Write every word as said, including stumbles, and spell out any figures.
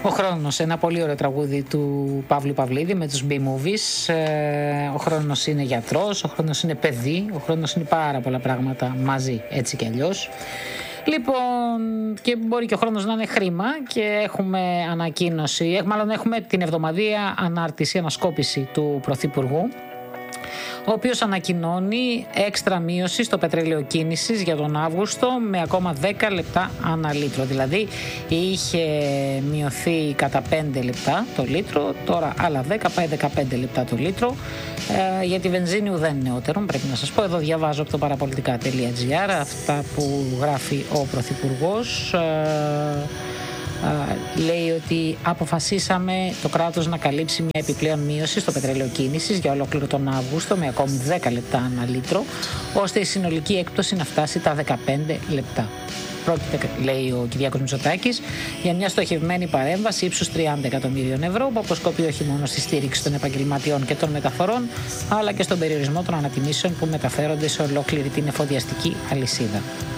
Ο χρόνος, ένα πολύ ωραίο τραγούδι του Παύλου Παυλίδη με τους B-Movies. Ο χρόνος είναι γιατρός, ο χρόνος είναι παιδί, ο χρόνος είναι πάρα πολλά πράγματα μαζί, έτσι κι αλλιώς. Λοιπόν, και μπορεί και ο χρόνος να είναι χρήμα και έχουμε ανακοίνωση, μάλλον έχουμε την εβδομαδία ανάρτηση, ανασκόπηση του Πρωθυπουργού, ο οποίος ανακοινώνει έξτρα μείωση στο πετρέλαιο κίνησης για τον Αύγουστο με ακόμα δέκα λεπτά ανά λίτρο. Δηλαδή είχε μειωθεί κατά πέντε λεπτά το λίτρο, τώρα άλλα δέκα, πάει δεκαπέντε λεπτά το λίτρο. Ε, για τη βενζίνη ουδέν νεότερον, πρέπει να σας πω. Εδώ διαβάζω από το παραπολιτικά τελεία τζι άρ αυτά που γράφει ο Πρωθυπουργός. Ε, λέει ότι αποφασίσαμε το κράτος να καλύψει μια επιπλέον μείωση στο πετρέλαιο κίνησης για ολόκληρο τον Αύγουστο με ακόμη δέκα λεπτά ανά λίτρο, ώστε η συνολική έκπτωση να φτάσει τα δεκαπέντε λεπτά. Πρόκειται, λέει ο Κυριάκος Μητσοτάκης, για μια στοχευμένη παρέμβαση ύψους τριάντα εκατομμύριων ευρώ που αποσκοπεί όχι μόνο στη στήριξη των επαγγελματιών και των μεταφορών, αλλά και στον περιορισμό των ανατιμήσεων που μεταφέρονται σε ολόκληρη την εφοδιαστική αλυσίδα.